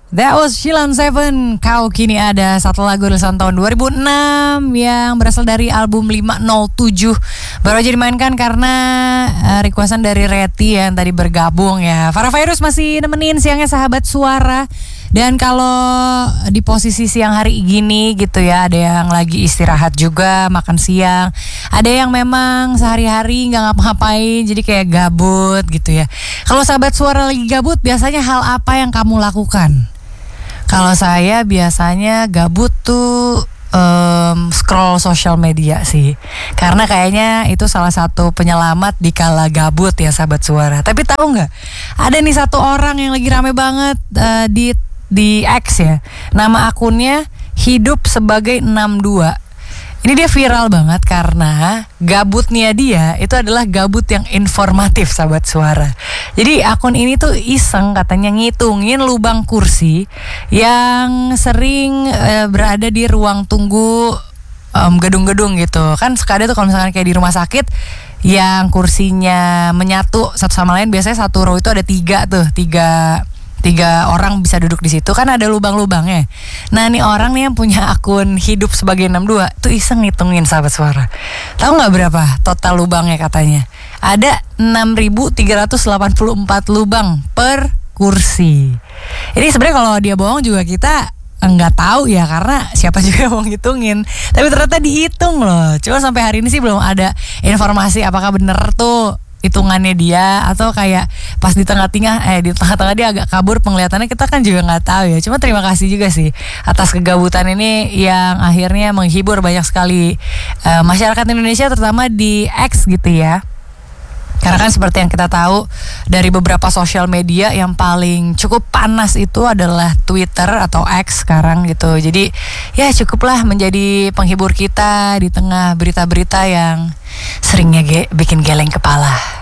That was Sheila on 7. Kau kini ada, satu lagu rilisan tahun 2006 yang berasal dari album 507. Baru aja dimainkan karena requestan dari Reti yang tadi bergabung ya. Farah Virus masih nemenin siangnya sahabat suara. Dan kalau di posisi siang hari gini gitu ya, ada yang lagi istirahat juga, makan siang. Ada yang memang sehari-hari gak ngapa-ngapain, jadi kayak gabut gitu ya. Kalau sahabat suara lagi gabut, biasanya hal apa yang kamu lakukan? Kalau saya biasanya gabut tuh scroll social media sih. Karena kayaknya itu salah satu penyelamat di kala gabut ya sahabat suara. Tapi tahu nggak? Ada nih satu orang yang lagi rame banget di X ya. Nama akunnya Hidup Sebagai 62. Ini dia viral banget karena gabutnya dia itu adalah gabut yang informatif sahabat suara. Jadi akun ini tuh iseng katanya ngitungin lubang kursi yang sering berada di ruang tunggu gedung-gedung gitu. Kan suka ada tuh kalau misalkan kayak di rumah sakit yang kursinya menyatu satu sama lain, biasanya satu row itu ada tiga orang bisa duduk di situ, kan ada lubang-lubangnya. Nah, nih orang nih yang punya akun Hidup Sebagai 62 tuh iseng ngitungin sahabat suara. Tahu nggak berapa total lubangnya katanya? Ada 6.384 lubang per kursi. Ini sebenarnya kalau dia bohong juga kita nggak tahu ya, karena siapa juga mau ngitungin. Tapi ternyata dihitung loh. Cuma sampai hari ini sih belum ada informasi apakah bener tuh hitungannya dia atau kayak pas di tengah-tengah dia agak kabur penglihatannya, kita kan juga nggak tahu ya. Cuma terima kasih juga sih atas kegabutan ini yang akhirnya menghibur banyak sekali masyarakat Indonesia, terutama di X gitu ya. Karena kan seperti yang kita tahu dari beberapa sosial media yang paling cukup panas itu adalah Twitter atau X sekarang gitu. Jadi ya cukuplah menjadi penghibur kita di tengah berita-berita yang seringnya bikin geleng kepala.